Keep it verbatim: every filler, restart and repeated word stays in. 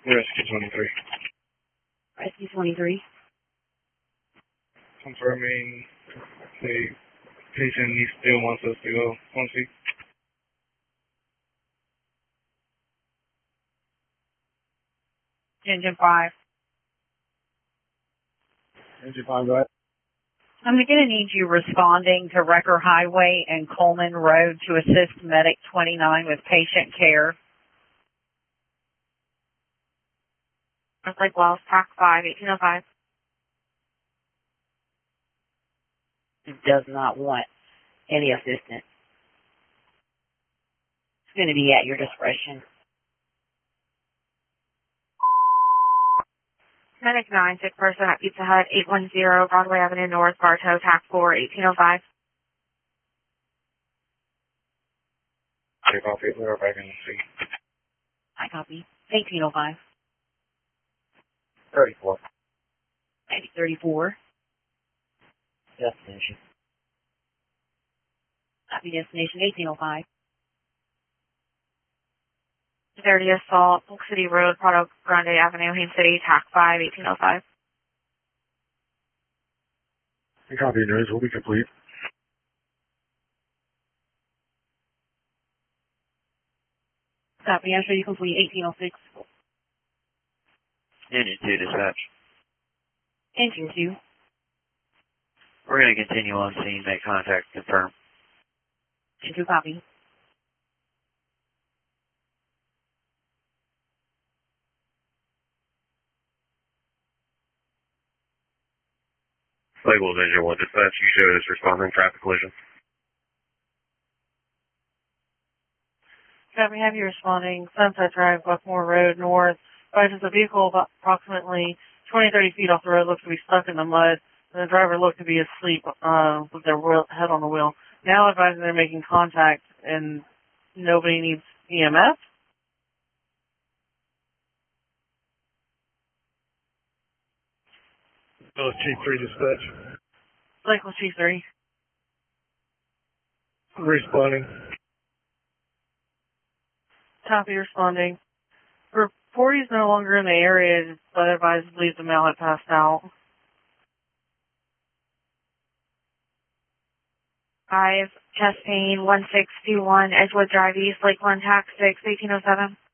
Rescue twenty-three. Rescue twenty-three. Confirming the patient he still wants us to go. One seat. Engine five. Engine five, go ahead. I'm going to need you responding to Wrecker Highway and Coleman Road to assist Medic twenty-nine with patient care. It's like Wells, Tac five, eighteen oh five. Does not want any assistance. It's going to be at your discretion. Medic nine, sick person at Pizza Hut, eight one zero Broadway Avenue North, Bartow, Tac four, eighteen oh five. Take off it, we're back in the seat. I copy. eighteen oh five. thirty-four. thirty-four. Destination. Copy destination eighteen oh five. thirty Assault, Polk City Road, Prado Grande Avenue, Haines City, Tac five, eighteen oh five. Copy, news will be complete. Copy, answer you complete eighteen oh six. Engine two, dispatch. Engine two. We're going to continue on scene, make contact, confirm. Engine two, copy. Labels Engine one, dispatch, you showed us responding traffic collision. Copy, have you responding, Sunset Drive, Buckmore Road, North. Advises a vehicle about approximately twenty, thirty feet off the road looks to be stuck in the mud, and the driver looked to be asleep uh, with their wheel, head on the wheel. Now advising they're making contact and nobody needs E M S. Oh, Chief three, dispatch. Cycle Chief three. Responding. Copy, responding. Reportee's no longer in the area, but advised to leave the mail had passed out. five, chest pain, one six two one, Edgewood Drive East, Lakeland, Tac six, eighteen oh seven.